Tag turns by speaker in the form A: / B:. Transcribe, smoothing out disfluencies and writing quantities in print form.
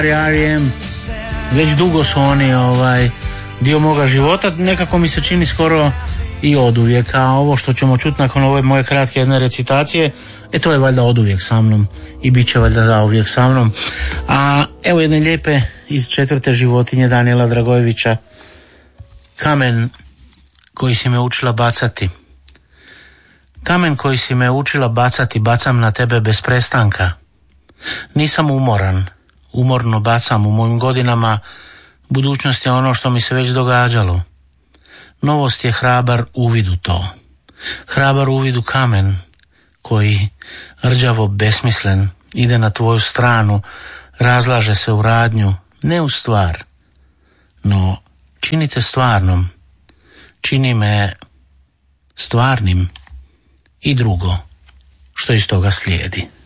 A: R.E.M. Već dugo su oni dio moga života, nekako mi se čini skoro i oduvijek, a ovo što ćemo čuti nakon ove moje kratke jedne recitacije, to je valjda oduvijek sa mnom i bit će valjda zauvijek sa mnom. A evo jedne lijepe iz 4. životinje Danijela Dragojevića. Kamen koji si me učila bacati. Kamen koji si me učila bacati, bacam na tebe bez prestanka. Nisam umoran, umorno bacam u mojim godinama. Budućnost je ono što mi se već događalo. Novost je hrabar uvid u to. Hrabar uvid u kamen koji, rđavo besmislen, ide na tvoju stranu, razlaže se u radnju, ne u stvar, no čini te stvarnom, čini me stvarnim i drugo što iz toga slijedi.